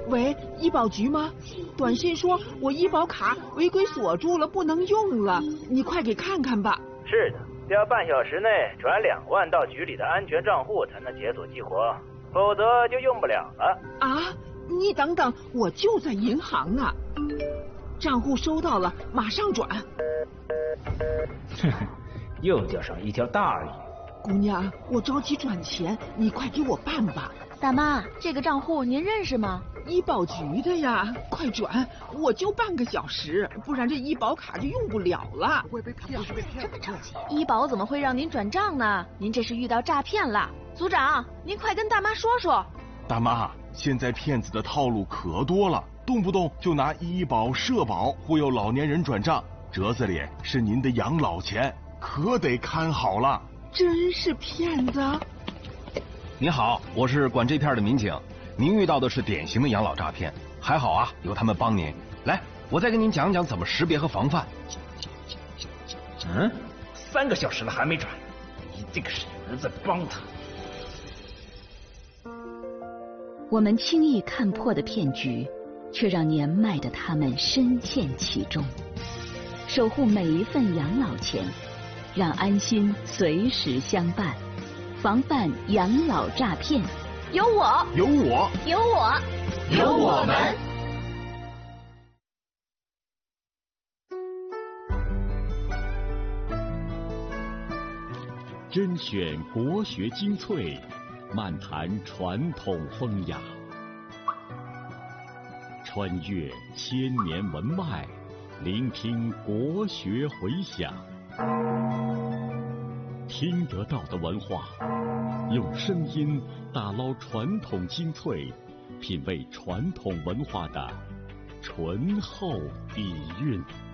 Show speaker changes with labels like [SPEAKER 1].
[SPEAKER 1] 喂，医保局吗？短信说我医保卡违规锁住了，不能用了，你快给看看吧。
[SPEAKER 2] 是的，要半小时内转2万到局里的安全账户才能解锁激活，否则就用不了了。
[SPEAKER 1] 啊，你等等，我就在银行呢。账户收到了，马上转。
[SPEAKER 3] 哼哼，又钓上一条大鱼。
[SPEAKER 1] 姑娘，我着急转钱，你快给我办吧。
[SPEAKER 4] 大妈，这个账户您认识吗？
[SPEAKER 1] 医保局的呀，快转！我就半个小时，不然这医保卡就用不了了。
[SPEAKER 4] 会被骗？这么着急？医保怎么会让您转账呢？您这是遇到诈骗了。组长，您快跟大妈说说。
[SPEAKER 5] 大妈，现在骗子的套路可多了，动不动就拿医保、社保忽悠老年人转账，折子里是您的养老钱，可得看好了。
[SPEAKER 1] 真是骗子！
[SPEAKER 6] 你好，我是管这片的民警，您遇到的是典型的养老诈骗，还好啊，有他们帮您。来，我再跟您讲讲怎么识别和防范。
[SPEAKER 3] 3个小时了还没转，一定是有人在帮他。
[SPEAKER 7] 我们轻易看破的骗局，却让年迈的他们深陷其中。守护每一份养老钱，让安心随时相伴，防范养老诈骗。有我，
[SPEAKER 5] 有我，
[SPEAKER 4] 有我，
[SPEAKER 5] 有我们。
[SPEAKER 8] 甄选国学精粹，漫谈传统风雅，穿越千年文脉，聆听国学回响。听得到的文化，用声音打捞传统精粹，品味传统文化的醇厚底蕴。